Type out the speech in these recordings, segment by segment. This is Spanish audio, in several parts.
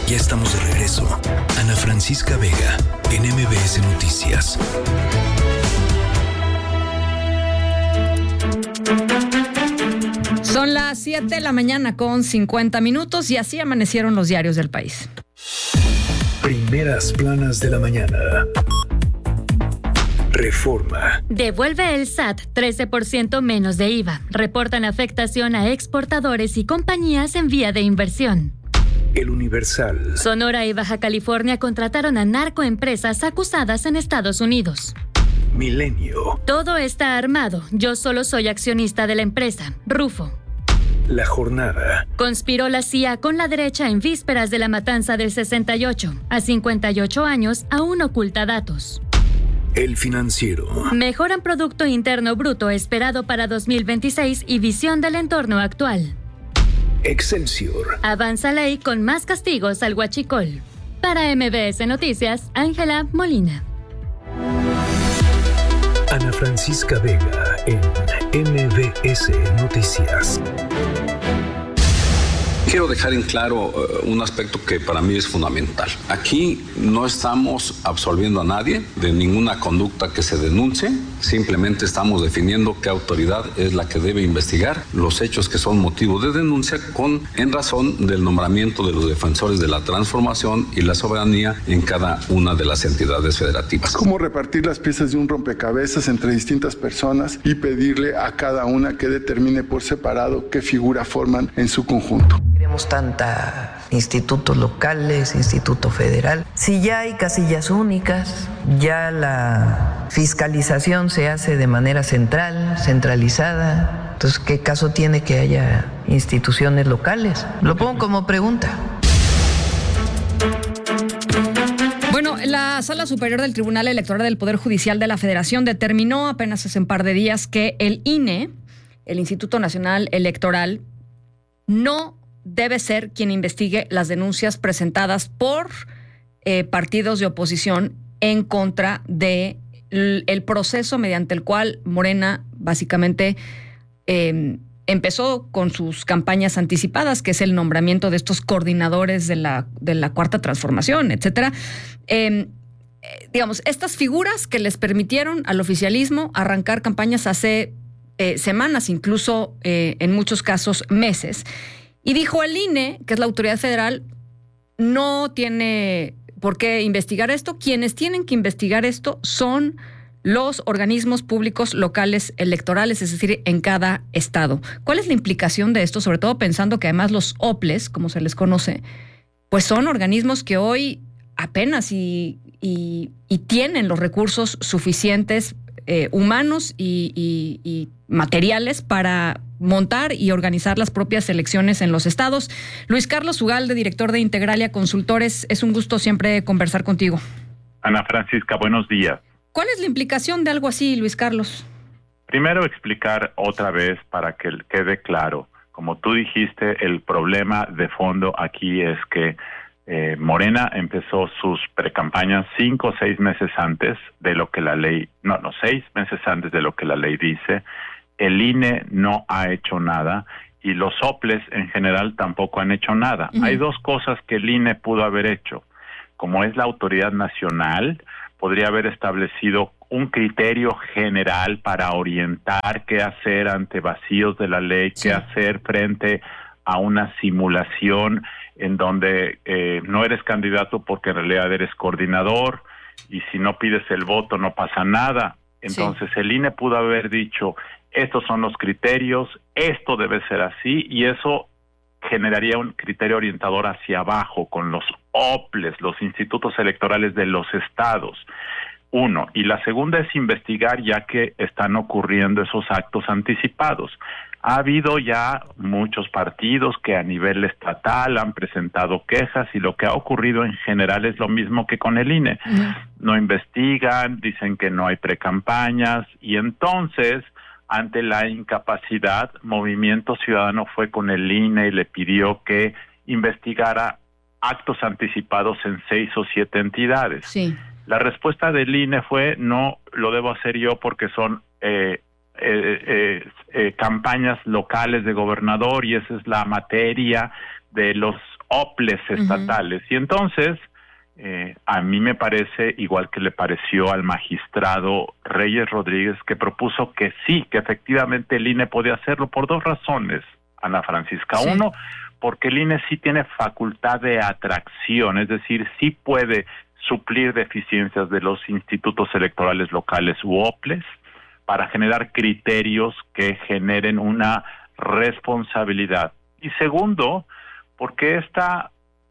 Ya estamos de regreso. Ana Francisca Vega, en MBS Noticias. Son las 7 de la mañana con 50 minutos y así amanecieron los diarios del país. Primeras planas de la mañana. Reforma. Devuelve el SAT 13% menos de IVA. Reportan afectación a exportadores y compañías en vía de inversión. El Universal. Sonora y Baja California contrataron a narcoempresas acusadas en Estados Unidos. Milenio. Todo está armado. Yo solo soy accionista de la empresa. Rufo. La Jornada. Conspiró la CIA con la derecha en vísperas de la matanza del 68. A 58 años aún oculta datos. El Financiero. Mejoran Producto Interno Bruto esperado para 2026 y visión del entorno actual. Excelsior. Avanza ley con más castigos al huachicol. Para MBS Noticias, Ángela Molina. Ana Francisca Vega en MBS Noticias. Quiero dejar en claro un aspecto que para mí es fundamental. Aquí no estamos absolviendo a nadie de ninguna conducta que se denuncie, simplemente estamos definiendo qué autoridad es la que debe investigar los hechos que son motivo de denuncia en razón del nombramiento de los defensores de la transformación y la soberanía en cada una de las entidades federativas. ¿Cómo repartir las piezas de un rompecabezas entre distintas personas y pedirle a cada una que determine por separado qué figura forman en su conjunto? Queremos tanta institutos locales, instituto federal. Si ya hay casillas únicas, ya la fiscalización se hace de manera centralizada, entonces ¿qué caso tiene que haya instituciones locales? Lo pongo como pregunta. Bueno, la Sala Superior del Tribunal Electoral del Poder Judicial de la Federación determinó apenas hace un par de días que el INE, el Instituto Nacional Electoral, no debe ser quien investigue las denuncias presentadas por partidos de oposición en contra de el proceso mediante el cual Morena básicamente empezó con sus campañas anticipadas, que es el nombramiento de estos coordinadores de la Cuarta Transformación, etcétera. Digamos, estas figuras que les permitieron al oficialismo arrancar campañas hace semanas, incluso en muchos casos meses. Y dijo el INE, que es la autoridad federal, no tiene por qué investigar esto. Quienes tienen que investigar esto son los organismos públicos locales electorales, es decir, en cada estado. ¿Cuál es la implicación de esto? Sobre todo pensando que además los OPLES, como se les conoce, pues son organismos que hoy apenas y tienen los recursos suficientes humanos y materiales para montar y organizar las propias elecciones en los estados. Luis Carlos Ugalde, director de Integralia Consultores, es un gusto siempre conversar contigo. Ana Francisca, buenos días. ¿Cuál es la implicación de algo así, Luis Carlos? Primero explicar otra vez para que quede claro. Como tú dijiste, el problema de fondo aquí es que Morena empezó sus precampañas 5 o 6 meses antes de lo que la ley, 6 meses antes de lo que la ley dice. El INE no ha hecho nada y los OPLES en general tampoco han hecho nada. Uh-huh. Hay dos cosas que el INE pudo haber hecho. Como es la autoridad nacional, podría haber establecido un criterio general para orientar qué hacer ante vacíos de la ley, sí, qué hacer frente a una simulación en donde no eres candidato porque en realidad eres coordinador y si no pides el voto no pasa nada. Entonces sí, el INE pudo haber dicho, estos son los criterios, esto debe ser así, y eso generaría un criterio orientador hacia abajo con los OPLES, los institutos electorales de los estados. Uno. Y la segunda es investigar ya que están ocurriendo esos actos anticipados. Ha habido ya muchos partidos que a nivel estatal han presentado quejas y lo que ha ocurrido en general es lo mismo que con el INE. No investigan, dicen que no hay precampañas y entonces, ante la incapacidad, Movimiento Ciudadano fue con el INE y le pidió que investigara actos anticipados en 6 o 7 entidades. Sí. La respuesta del INE fue, no lo debo hacer yo porque son campañas locales de gobernador y esa es la materia de los OPLES estatales. Y entonces, a mí me parece, igual que le pareció al magistrado Reyes Rodríguez, que propuso que sí, que efectivamente el INE podía hacerlo por dos razones, Ana Francisca. Sí. Uno, porque el INE sí tiene facultad de atracción, es decir, sí puede suplir deficiencias de los institutos electorales locales u OPLES para generar criterios que generen una responsabilidad. Y segundo, porque esta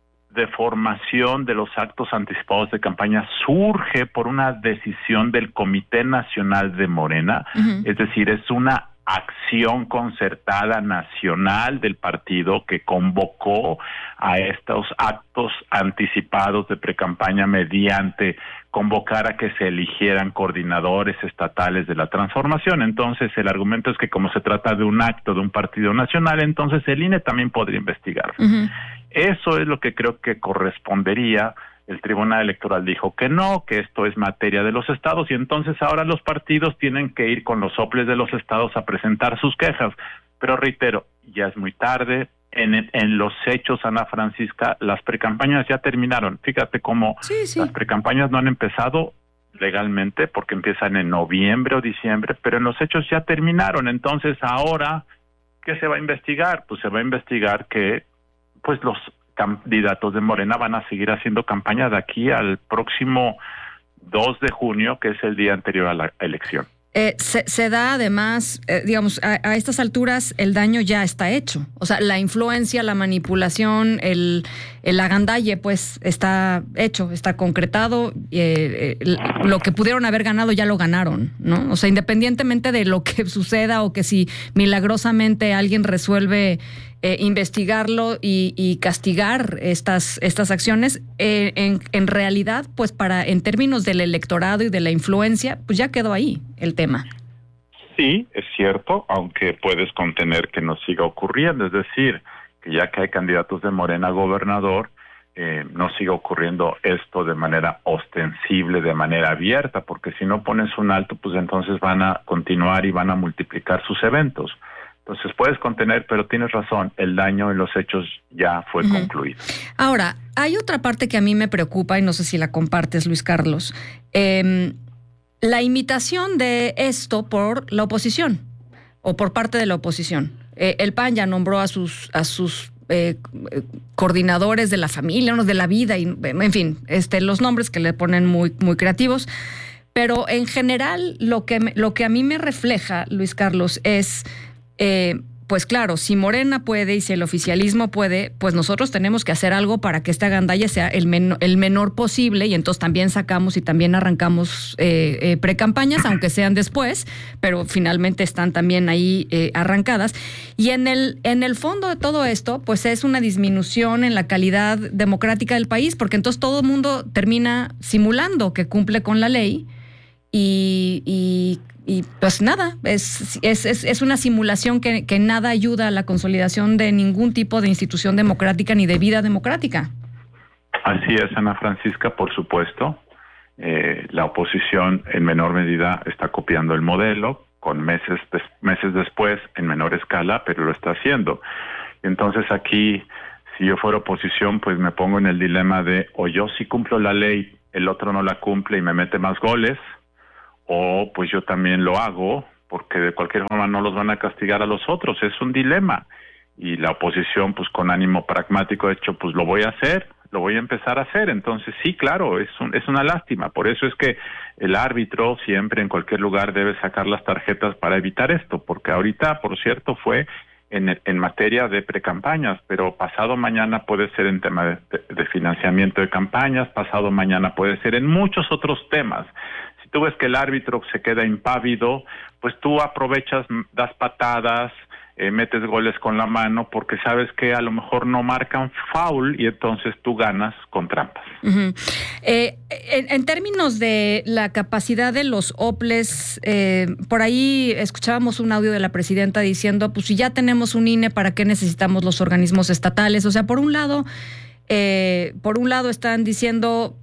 deformación de los actos anticipados de campaña surge por una decisión del Comité Nacional de Morena, es decir, es una acción concertada nacional del partido que convocó a estos actos anticipados de precampaña mediante convocar a que se eligieran coordinadores estatales de la transformación. Entonces, el argumento es que como se trata de un acto de un partido nacional, entonces el INE también podría investigar. Eso es lo que creo que correspondería. El Tribunal Electoral dijo que no, que esto es materia de los estados, y entonces ahora los partidos tienen que ir con los OPLES de los estados a presentar sus quejas. Pero reitero, ya es muy tarde. En los hechos, Ana Francisca, las precampañas ya terminaron. Fíjate cómo las precampañas no han empezado legalmente porque empiezan en noviembre o diciembre, pero en los hechos ya terminaron. Entonces ahora, ¿qué se va a investigar? Pues se va a investigar que pues los candidatos de Morena van a seguir haciendo campaña de aquí al próximo 2 de junio, que es el día anterior a la elección. Se da además, digamos, a estas alturas el daño ya está hecho. O sea, la influencia, la manipulación, el agandalle, pues está hecho, está concretado. Lo que pudieron haber ganado ya lo ganaron, ¿no? O sea, independientemente de lo que suceda o que si milagrosamente alguien resuelve investigarlo y castigar estas acciones, en realidad, pues en términos del electorado y de la influencia, pues ya quedó ahí el tema. Sí, es cierto, aunque puedes contener que no siga ocurriendo, es decir, que ya que hay candidatos de Morena a gobernador, no siga ocurriendo esto de manera ostensible, de manera abierta, porque si no pones un alto, pues entonces van a continuar y van a multiplicar sus eventos. Entonces puedes contener, pero tienes razón, el daño en los hechos ya fue concluido. Ahora, hay otra parte que a mí me preocupa y no sé si la compartes, Luis Carlos. La imitación de esto por la oposición o por parte de la oposición. El PAN ya nombró a sus coordinadores de la familia, unos de la vida, y, en fin, los nombres que le ponen muy, muy creativos. Pero en general lo que a mí me refleja, Luis Carlos, es pues claro, si Morena puede y si el oficialismo puede, pues nosotros tenemos que hacer algo para que esta agandalle sea el menor posible, y entonces también sacamos y también arrancamos precampañas, aunque sean después, pero finalmente están también ahí arrancadas. Y en el fondo de todo esto, pues es una disminución en la calidad democrática del país, porque entonces todo el mundo termina simulando que cumple con la ley y pues nada, es una simulación que nada ayuda a la consolidación de ningún tipo de institución democrática ni de vida democrática. Así es, Ana Francisca, por supuesto. La oposición en menor medida está copiando el modelo, con meses después, en menor escala, pero lo está haciendo. Entonces aquí, si yo fuera oposición, pues me pongo en el dilema de o yo sí cumplo la ley, el otro no la cumple y me mete más goles, o pues yo también lo hago, porque de cualquier forma no los van a castigar a los otros. Es un dilema. Y la oposición, pues con ánimo pragmático, de hecho, pues lo voy a hacer, lo voy a empezar a hacer. Entonces, sí, claro, es una lástima. Por eso es que el árbitro siempre en cualquier lugar debe sacar las tarjetas para evitar esto, porque ahorita, por cierto, fue en materia de precampañas, pero pasado mañana puede ser en tema de financiamiento de campañas, pasado mañana puede ser en muchos otros temas. Si tú ves que el árbitro se queda impávido, pues tú aprovechas, das patadas, metes goles con la mano, porque sabes que a lo mejor no marcan foul y entonces tú ganas con trampas. Uh-huh. En términos de la capacidad de los OPLES, por ahí escuchábamos un audio de la presidenta diciendo, pues si ya tenemos un INE, ¿para qué necesitamos los organismos estatales? O sea, por un lado, Por un lado están diciendo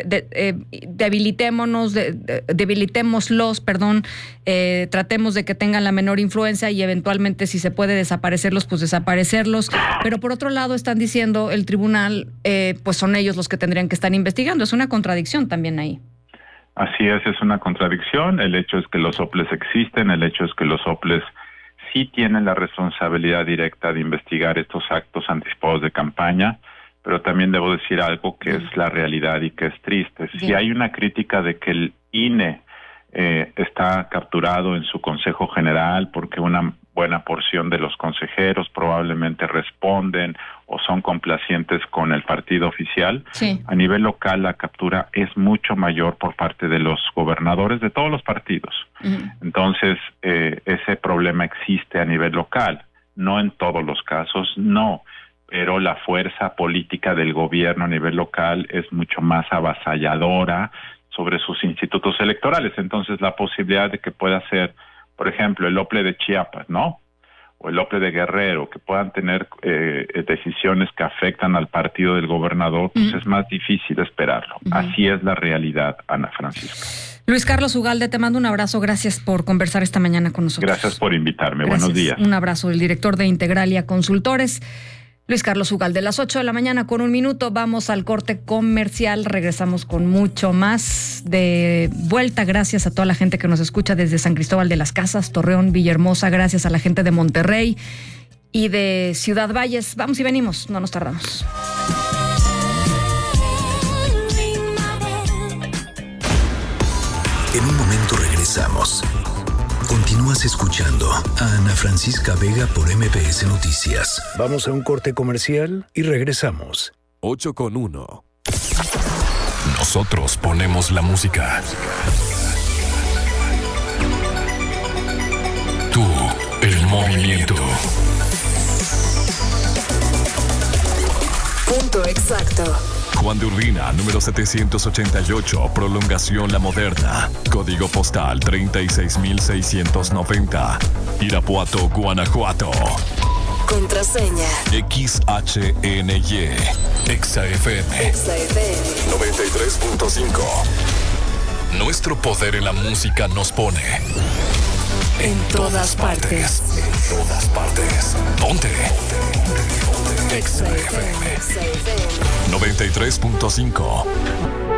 debilitémoslos, tratemos de que tengan la menor influencia y eventualmente si se puede desaparecerlos, pues desaparecerlos. Pero por otro lado están diciendo el tribunal, pues son ellos los que tendrían que estar investigando. Es una contradicción también ahí. Así es una contradicción. El hecho es que los soples existen, el hecho es que los soples sí tienen la responsabilidad directa de investigar estos actos anticipados de campaña, pero también debo decir algo que es la realidad y que es triste. Si hay una crítica de que el INE está capturado en su Consejo General porque una buena porción de los consejeros probablemente responden o son complacientes con el partido oficial, a nivel local la captura es mucho mayor por parte de los gobernadores de todos los partidos. Entonces, ese problema existe a nivel local, no en todos los casos, no, pero la fuerza política del gobierno a nivel local es mucho más avasalladora sobre sus institutos electorales. Entonces, la posibilidad de que pueda ser, por ejemplo, el OPLE de Chiapas, ¿no?, o el OPLE de Guerrero, que puedan tener decisiones que afectan al partido del gobernador, pues es más difícil esperarlo. Así es la realidad, Ana Francisca. Luis Carlos Ugalde, te mando un abrazo. Gracias por conversar esta mañana con nosotros. Gracias por invitarme. Gracias. Buenos días. Un abrazo del director de Integralia Consultores, Luis Carlos Ugalde. Las 8:00 a.m. Vamos al corte comercial. Regresamos con mucho más de vuelta. Gracias a toda la gente que nos escucha desde San Cristóbal de las Casas, Torreón, Villahermosa. Gracias a la gente de Monterrey y de Ciudad Valles. Vamos y venimos. No nos tardamos. En un momento regresamos. Continúas escuchando a Ana Francisca Vega por MBS Noticias. Vamos a un corte comercial y regresamos. 8:01. Nosotros ponemos la música. Tú, el movimiento. Punto exacto. Juan de Urbina, número 788, Prolongación La Moderna. Código postal 36690. Irapuato, Guanajuato. Contraseña XHNY. XFM 93.5. Nuestro poder en la música nos pone en todas partes. En todas partes. Ponte. XFM 93.5.